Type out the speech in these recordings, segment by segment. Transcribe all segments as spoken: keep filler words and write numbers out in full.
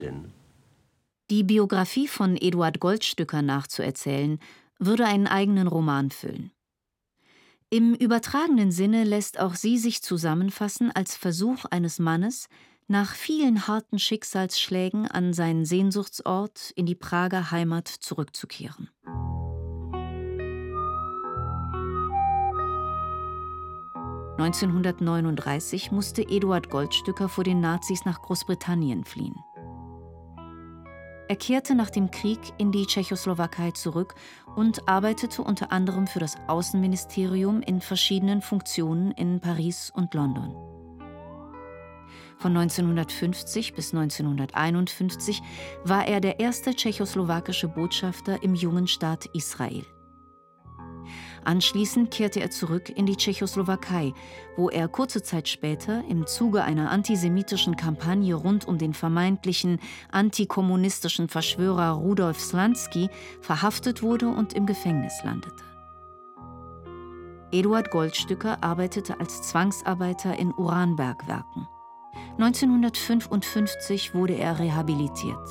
Die Biografie von Eduard Goldstücker nachzuerzählen, würde einen eigenen Roman füllen. Im übertragenen Sinne lässt auch sie sich zusammenfassen als Versuch eines Mannes, nach vielen harten Schicksalsschlägen an seinen Sehnsuchtsort in die Prager Heimat zurückzukehren. neunzehnhundertneununddreißig musste Eduard Goldstücker vor den Nazis nach Großbritannien fliehen. Er kehrte nach dem Krieg in die Tschechoslowakei zurück und arbeitete unter anderem für das Außenministerium in verschiedenen Funktionen in Paris und London. Von neunzehnhundertfünfzig bis neunzehnhunderteinundfünfzig war er der erste tschechoslowakische Botschafter im jungen Staat Israel. Anschließend kehrte er zurück in die Tschechoslowakei, wo er kurze Zeit später im Zuge einer antisemitischen Kampagne rund um den vermeintlichen antikommunistischen Verschwörer Rudolf Slansky verhaftet wurde und im Gefängnis landete. Eduard Goldstücker arbeitete als Zwangsarbeiter in Uranbergwerken. neunzehnhundertfünfundfünfzig wurde er rehabilitiert.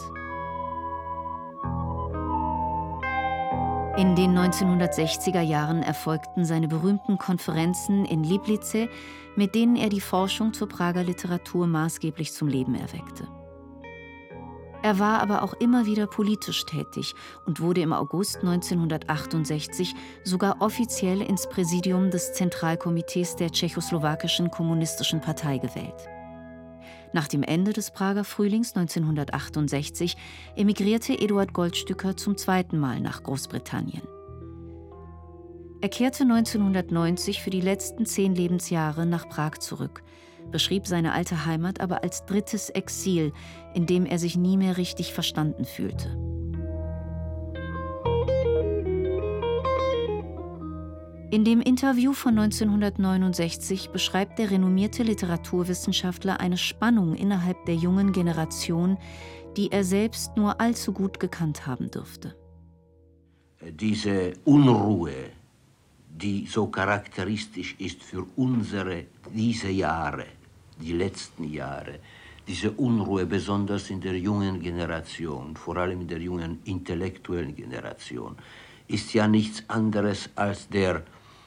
In den neunzehnhundertsechziger Jahren erfolgten seine berühmten Konferenzen in Liblice, mit denen er die Forschung zur Prager Literatur maßgeblich zum Leben erweckte. Er war aber auch immer wieder politisch tätig und wurde im August neunzehnhundertachtundsechzig sogar offiziell ins Präsidium des Zentralkomitees der Tschechoslowakischen Kommunistischen Partei gewählt. Nach dem Ende des Prager Frühlings neunzehnhundertachtundsechzig emigrierte Eduard Goldstücker zum zweiten Mal nach Großbritannien. Er kehrte neunzehnhundertneunzig für die letzten zehn Lebensjahre nach Prag zurück, beschrieb seine alte Heimat aber als drittes Exil, in dem er sich nie mehr richtig verstanden fühlte. In dem Interview von neunzehnhundertneunundsechzig beschreibt der renommierte Literaturwissenschaftler eine Spannung innerhalb der jungen Generation, die er selbst nur allzu gut gekannt haben dürfte. Diese Unruhe, die so charakteristisch ist für unsere, diese Jahre, die letzten Jahre, diese Unruhe besonders in der jungen Generation, vor allem in der jungen intellektuellen Generation, ist ja nichts anderes als der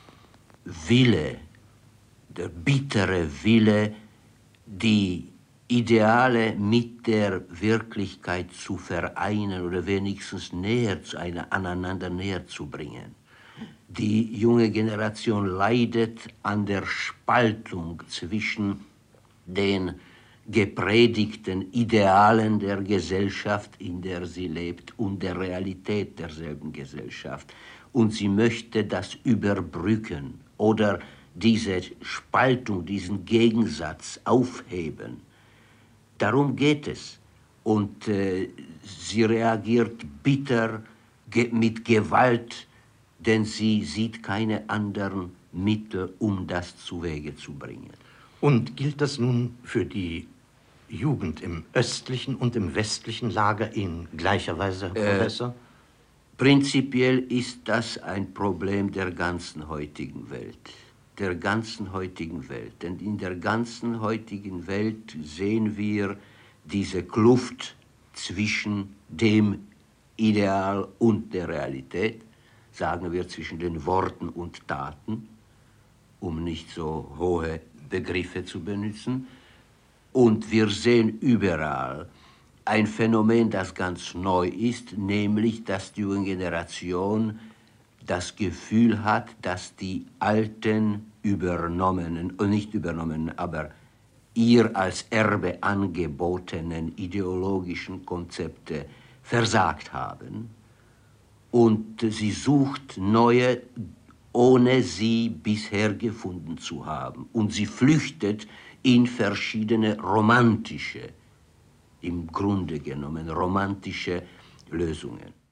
Wille, der bittere Wille, die Ideale mit der Wirklichkeit zu vereinen oder wenigstens näher zu einer, aneinander näher zu bringen. Die junge Generation leidet an der Spaltung zwischen den gepredigten Idealen der Gesellschaft, in der sie lebt, und der Realität derselben Gesellschaft. Und sie möchte das überbrücken oder diese Spaltung, diesen Gegensatz aufheben. Darum geht es. Und äh, sie reagiert bitter, ge mit Gewalt, denn sie sieht keine anderen Mittel, um das zuwege zu bringen. Und gilt das nun für die Jugend im östlichen und im westlichen Lager in gleicher Weise, Herr Professor? Äh, prinzipiell ist das ein Problem der ganzen heutigen Welt. Der ganzen heutigen Welt. Denn in der ganzen heutigen Welt sehen wir diese Kluft zwischen dem Ideal und der Realität, sagen wir zwischen den Worten und Taten, um nicht so hohe Begriffe zu benutzen. Und wir sehen überall ein Phänomen, das ganz neu ist, nämlich, dass die junge Generation das Gefühl hat, dass die alten übernommenen, und nicht übernommenen, aber ihr als Erbe angebotenen ideologischen Konzepte versagt haben. Und sie sucht neue, ohne sie bisher gefunden zu haben. Und sie flüchtet in verschiedene romantische, im Grunde genommen romantische Lösungen.